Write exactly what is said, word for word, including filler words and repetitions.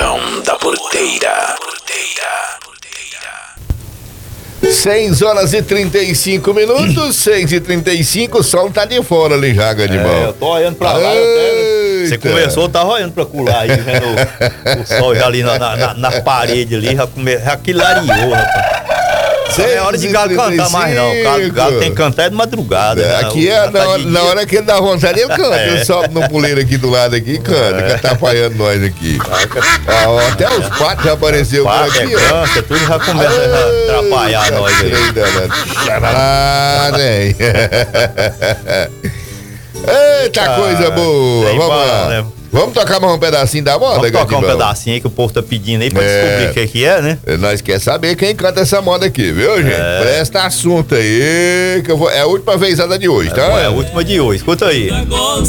Portão da Porteira. seis horas e trinta e cinco minutos, seis e trinta e cinco, o sol tá de fora ali já, Gadimão. É, eu tô olhando pra lá, eu até, você começou, eu tava olhando pra colar aí, vendo o, o sol já ali na, na, na parede ali, já, come, já quilariou, rapaz. Não é hora de galo cantar mais não, o galo, galo tem que cantar é de madrugada. É, né? aqui é, na hora, na hora que ele dá vontade, ele canta. Ele sobe no puleiro aqui do lado aqui e canta, que tá apanhando nós aqui. Ah, ó, até os patos já apareceu por Pato, aqui, é ó. cansa, tudo já começa a atrapalhar nós aí. Ah, né? Eita, Ah, coisa boa. bem Vamos bom, lá. né? Vamos tocar mais um pedacinho da moda, Vamos tocar um Gadimão? pedacinho aí que o povo tá pedindo aí pra É. descobrir o que, que é, né? Nós quer saber quem canta essa moda aqui, viu, gente? É. Presta assunto aí, que eu vou... É a última vezada de hoje, tá? É, é a última de hoje, escuta aí. Agora